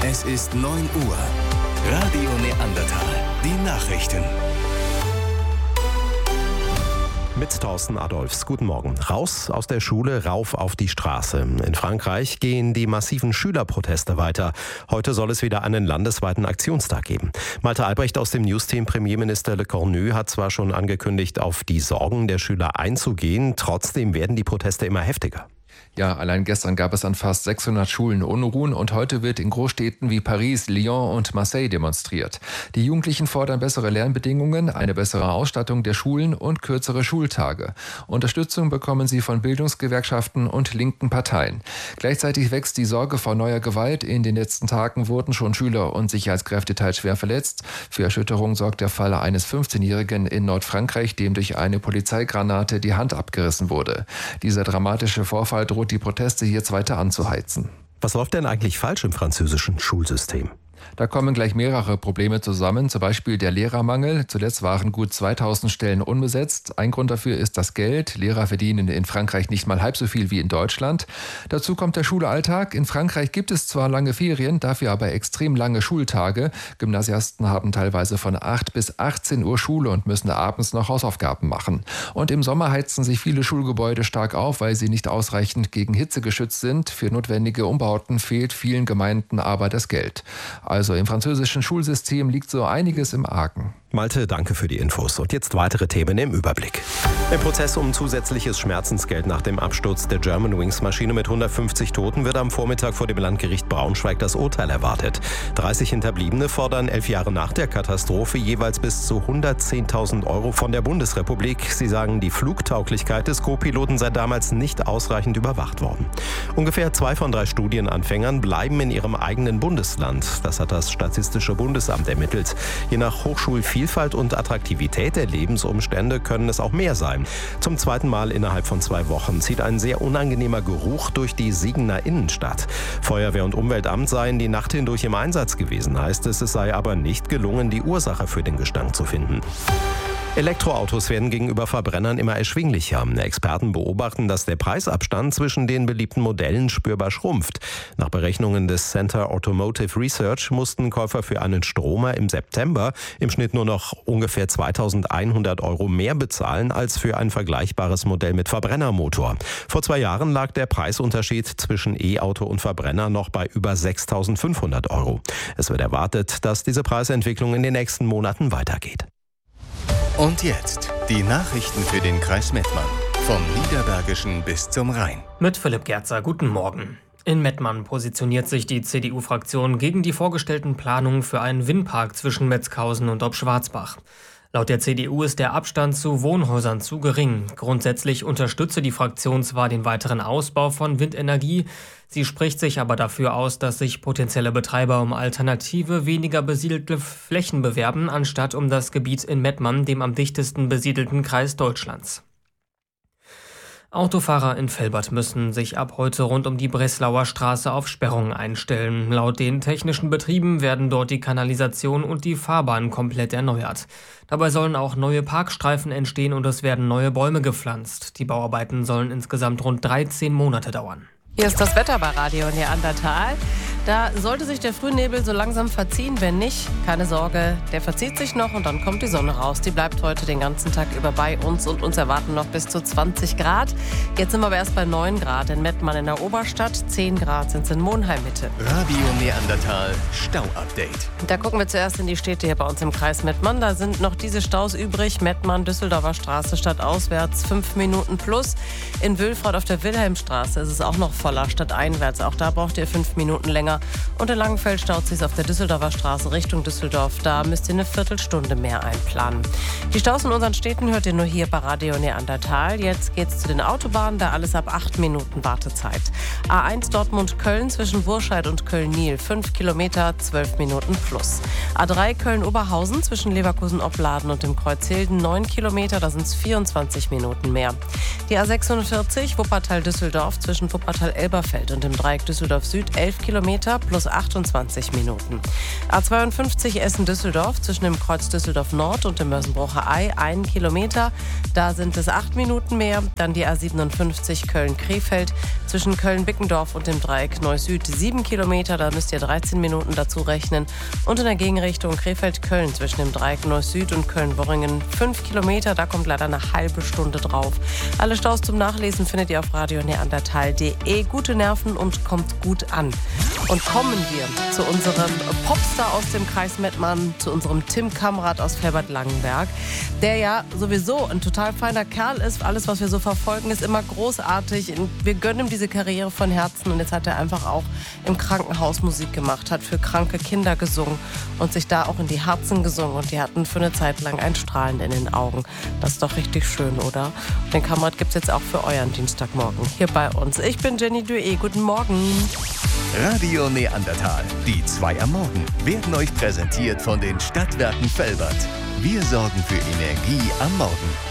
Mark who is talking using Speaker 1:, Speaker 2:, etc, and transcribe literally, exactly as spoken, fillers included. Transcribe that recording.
Speaker 1: Es ist neun Uhr. Radio Neandertal. Die Nachrichten.
Speaker 2: Mit Thorsten Adolfs. Guten Morgen. Raus aus der Schule, rauf auf die Straße. In Frankreich gehen die massiven Schülerproteste weiter. Heute soll es wieder einen landesweiten Aktionstag geben. Malte Albrecht aus dem Newsteam. Premierminister Le Cornu hat zwar schon angekündigt, auf die Sorgen der Schüler einzugehen. Trotzdem werden die Proteste immer heftiger.
Speaker 3: Ja, allein gestern gab es an fast sechshundert Schulen Unruhen und heute wird in Großstädten wie Paris, Lyon und Marseille demonstriert. Die Jugendlichen fordern bessere Lernbedingungen, eine bessere Ausstattung der Schulen und kürzere Schultage. Unterstützung bekommen sie von Bildungsgewerkschaften und linken Parteien. Gleichzeitig wächst die Sorge vor neuer Gewalt. In den letzten Tagen wurden schon Schüler und Sicherheitskräfte teils schwer verletzt. Für Erschütterung sorgt der Fall eines fünfzehnjährigen in Nordfrankreich, dem durch eine Polizeigranate die Hand abgerissen wurde. Dieser dramatische Vorfall droht die Proteste jetzt weiter anzuheizen.
Speaker 2: Was läuft denn eigentlich falsch im französischen Schulsystem?
Speaker 3: Da kommen gleich mehrere Probleme zusammen, zum Beispiel der Lehrermangel. Zuletzt waren gut zweitausend Stellen unbesetzt. Ein Grund dafür ist das Geld. Lehrer verdienen in Frankreich nicht mal halb so viel wie in Deutschland. Dazu kommt der Schulalltag. In Frankreich gibt es zwar lange Ferien, dafür aber extrem lange Schultage. Gymnasiasten haben teilweise von acht bis achtzehn Uhr Schule und müssen abends noch Hausaufgaben machen. Und im Sommer heizen sich viele Schulgebäude stark auf, weil sie nicht ausreichend gegen Hitze geschützt sind. Für notwendige Umbauten fehlt vielen Gemeinden aber das Geld. Also im französischen Schulsystem liegt so einiges im Argen.
Speaker 2: Malte, danke für die Infos. Und jetzt weitere Themen im Überblick. Im Prozess um zusätzliches Schmerzensgeld nach dem Absturz der Germanwings-Maschine mit hundertfünfzig Toten wird am Vormittag vor dem Landgericht Braunschweig das Urteil erwartet. dreißig Hinterbliebene fordern elf Jahre nach der Katastrophe jeweils bis zu hundertzehntausend Euro von der Bundesrepublik. Sie sagen, die Flugtauglichkeit des Co-Piloten sei damals nicht ausreichend überwacht worden. Ungefähr zwei von drei Studienanfängern bleiben in ihrem eigenen Bundesland. Das hat das Statistische Bundesamt ermittelt. Je nach Hochschulvielfalt Vielfalt und Attraktivität der Lebensumstände können es auch mehr sein. Zum zweiten Mal innerhalb von zwei Wochen zieht ein sehr unangenehmer Geruch durch die Siegener Innenstadt. Feuerwehr und Umweltamt seien die Nacht hindurch im Einsatz gewesen, heißt es. Es sei aber nicht gelungen, die Ursache für den Gestank zu finden. Elektroautos werden gegenüber Verbrennern immer erschwinglicher. Experten beobachten, dass der Preisabstand zwischen den beliebten Modellen spürbar schrumpft. Nach Berechnungen des Center Automotive Research mussten Käufer für einen Stromer im September im Schnitt nur noch ungefähr zweitausendeinhundert Euro mehr bezahlen als für ein vergleichbares Modell mit Verbrennermotor. Vor zwei Jahren lag der Preisunterschied zwischen E-Auto und Verbrenner noch bei über sechstausendfünfhundert Euro. Es wird erwartet, dass diese Preisentwicklung in den nächsten Monaten weitergeht.
Speaker 1: Und jetzt die Nachrichten für den Kreis Mettmann. Vom Niederbergischen bis zum Rhein.
Speaker 4: Mit Philipp Gerzer, guten Morgen. In Mettmann positioniert sich die C D U-Fraktion gegen die vorgestellten Planungen für einen Windpark zwischen Metzghausen und Obschwarzbach. Laut der C D U ist der Abstand zu Wohnhäusern zu gering. Grundsätzlich unterstütze die Fraktion zwar den weiteren Ausbau von Windenergie, sie spricht sich aber dafür aus, dass sich potenzielle Betreiber um alternative, weniger besiedelte Flächen bewerben, anstatt um das Gebiet in Mettmann, dem am dichtesten besiedelten Kreis Deutschlands. Autofahrer in Velbert müssen sich ab heute rund um die Breslauer Straße auf Sperrungen einstellen. Laut den technischen Betrieben werden dort die Kanalisation und die Fahrbahn komplett erneuert. Dabei sollen auch neue Parkstreifen entstehen und es werden neue Bäume gepflanzt. Die Bauarbeiten sollen insgesamt rund dreizehn Monate dauern.
Speaker 5: Hier ist das Wetter bei Radio Neandertal. Da sollte sich der Frühnebel so langsam verziehen. Wenn nicht, keine Sorge, der verzieht sich noch und dann kommt die Sonne raus. Die bleibt heute den ganzen Tag über bei uns und uns erwarten noch bis zu zwanzig Grad. Jetzt sind wir aber erst bei neun Grad in Mettmann in der Oberstadt. zehn Grad sind es in Monheim-Mitte.
Speaker 1: Radio Neandertal Stau-Update.
Speaker 5: Da gucken wir zuerst in die Städte hier bei uns im Kreis Mettmann. Da sind noch diese Staus übrig. Mettmann, Düsseldorfer Straße, stadtauswärts fünf Minuten plus. In Wülfrath auf der Wilhelmstraße ist es auch noch voller, stadteinwärts. Auch da braucht ihr fünf Minuten länger. Und in Langenfeld staut sich auf der Düsseldorfer Straße Richtung Düsseldorf. Da müsst ihr eine Viertelstunde mehr einplanen. Die Staus in unseren Städten hört ihr nur hier bei Radio Neandertal. Jetzt geht's zu den Autobahnen, da alles ab acht Minuten Wartezeit. A eins Dortmund-Köln zwischen Burscheid und Köln-Niel, fünf Kilometer, zwölf Minuten plus. A drei Köln-Oberhausen zwischen Leverkusen-Opladen und dem Kreuzhilden, neun Kilometer, da sind es vierundzwanzig Minuten mehr. Die A sechsundvierzig Wuppertal-Düsseldorf zwischen Wuppertal Elberfeld und im Dreieck Düsseldorf Süd elf Kilometer plus achtundzwanzig Minuten. A zweiundfünfzig Essen-Düsseldorf zwischen dem Kreuz Düsseldorf Nord und dem Mörsenbrucher Ei ein Kilometer. Da sind es acht Minuten mehr. Dann die A siebenundfünfzig Köln-Krefeld zwischen Köln-Bickendorf und dem Dreieck Neuss-Süd sieben Kilometer. Da müsst ihr dreizehn Minuten dazu rechnen. Und in der Gegenrichtung Krefeld-Köln zwischen dem Dreieck Neuss-Süd und Köln-Worringen fünf Kilometer. Da kommt leider eine halbe Stunde drauf. Alle Staus zum Nachlesen findet ihr auf radio neandertal punkt de. Gute Nerven und kommt gut an. Und kommen wir zu unserem Popstar aus dem Kreis Mettmann, zu unserem Tim Kamrat aus Felbert-Langenberg, der ja sowieso ein total feiner Kerl ist. Alles, was wir so verfolgen, ist immer großartig. Wir gönnen ihm diese Karriere von Herzen. Und jetzt hat er einfach auch im Krankenhaus Musik gemacht, hat für kranke Kinder gesungen und sich da auch in die Herzen gesungen. Und die hatten für eine Zeit lang ein Strahlen in den Augen. Das ist doch richtig schön, oder? Den Kamrat gibt es jetzt auch für euren Dienstagmorgen hier bei uns. Ich bin Jenny Dué. Guten Morgen.
Speaker 1: Radio Neandertal, die zwei am Morgen, werden euch präsentiert von den Stadtwerken Velbert. Wir sorgen für Energie am Morgen.